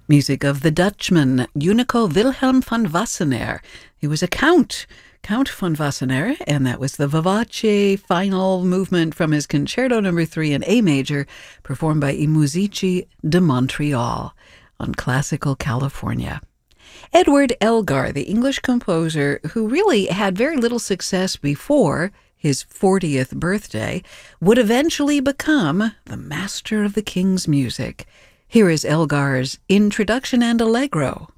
Music of the Dutchman, Unico Wilhelm van Wassenaar. He was a Count von Wassenaar, and that was the Vivace final movement from his Concerto No. 3 in A major, performed by I Musici de Montreal on Classical California. Edward Elgar, the English composer who really had very little success before his 40th birthday, would eventually become the master of the king's music. Here is Elgar's Introduction and Allegro.